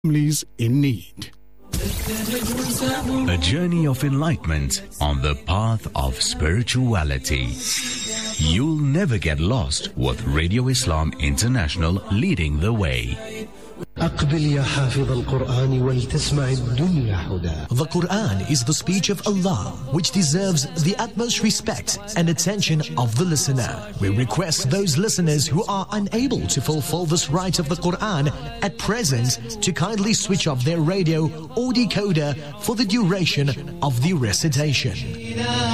families in need. A journey of enlightenment on the path of spirituality. You'll never get lost with Radio Islam International leading the way. The Quran is the speech of Allah, which deserves the utmost respect and attention of the listener. We request those listeners who are unable to fulfill this right of the Quran at present to kindly switch off their radio or decoder for the duration of the recitation.